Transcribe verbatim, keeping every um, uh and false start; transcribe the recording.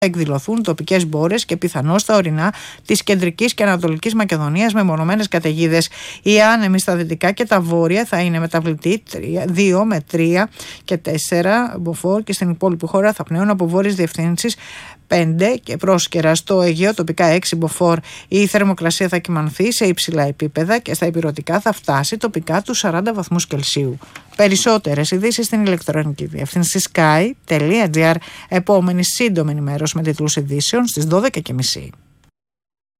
εκδηλωθούν τοπικές μπόρες και πιθανώς στα ορεινά της κεντρικής και ανατολικής Μακεδονίας με μονομένες καταιγίδες. Οι άνεμοι στα δυτικά και τα βόρεια θα είναι μεταβλητοί δύο με τρία και τέσσερα μποφόρ και στην υπόλοιπη χώρα θα πνέουν από βόρειες διευθύνσεις πέντε και πρόσκαιρα. Στο Αιγαίο τοπικά έξι μποφόρ. Η θερμοκρασία θα κυμανθεί σε υψηλά επίπεδα και στα ηπειρωτικά θα φτάσει τοπικά τους σαράντα βαθμούς Κελσίου. Περισσότερες ειδήσεις στην ηλεκτρονική διεύθυνση sky τελεία gr. Επόμενη σύντομη ενημέρωση με τίτλους ειδήσεων στις δώδεκα και μισή.